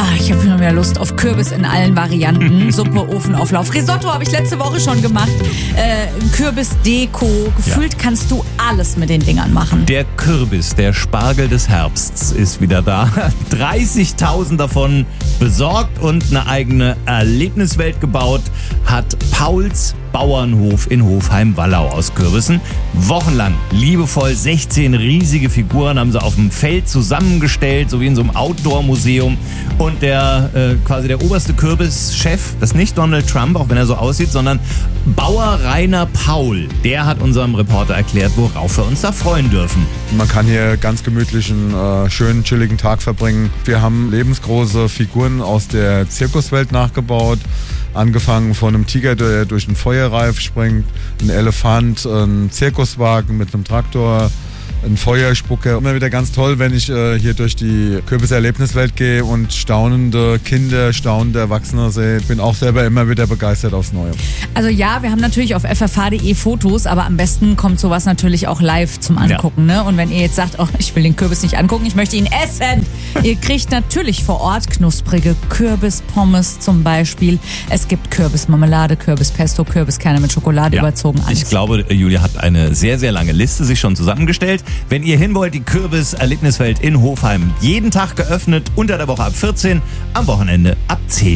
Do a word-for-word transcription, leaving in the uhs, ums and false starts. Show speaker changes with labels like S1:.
S1: ich habe schon wieder Lust auf Kürbis in allen Varianten. Suppe, Ofenauflauf. Risotto habe ich letzte Woche schon gemacht. Äh, Kürbisdeko. Gefühlt ja. kannst du alles mit den Dingern machen.
S2: Der Kürbis, der Spargel des Herbsts, ist wieder da. dreißigtausend davon besorgt und eine eigene Erlebniswelt gebaut hat Pauls Bauernhof in Hofheim-Wallau aus Kürbissen. Wochenlang liebevoll sechzehn riesige Figuren haben sie auf dem Feld zusammengestellt, so wie in so einem Outdoor-Museum. Und der äh, quasi der oberste Kürbischef, das ist nicht Donald Trump, auch wenn er so aussieht, sondern Bauer Rainer Paul. Der hat unserem Reporter erklärt, worauf wir uns da freuen dürfen.
S3: Man kann hier ganz gemütlich einen äh, schönen, chilligen Tag verbringen. Wir haben lebensgroße Figuren aus der Zirkuswelt nachgebaut. Angefangen von einem Tiger, der durch einen Feuerreif springt, ein Elefant, ein Zirkuswagen mit einem Traktor, ein Feuerspucker. Immer wieder ganz toll, wenn ich äh, hier durch die Kürbis-Erlebniswelt gehe und staunende Kinder, staunende Erwachsene sehe. Ich bin auch selber immer wieder begeistert aufs Neue.
S1: Also ja, wir haben natürlich auf f f h punkt d e Fotos, aber am besten kommt sowas natürlich auch live zum Angucken. Ja. Ne? Und wenn ihr jetzt sagt, oh, ich will den Kürbis nicht angucken, ich möchte ihn essen, ihr kriegt natürlich vor Ort knusprige Kürbispommes zum Beispiel. Es gibt Kürbismarmelade, Kürbispesto, Kürbiskerne mit Schokolade
S2: ja.
S1: überzogen. Alles.
S2: Ich glaube, Julia hat eine sehr, sehr lange Liste sich schon zusammengestellt. Wenn ihr hin wollt, die Kürbis-Erlebniswelt in Hofheim. Jeden Tag geöffnet, unter der Woche ab vierzehn, am Wochenende ab zehn.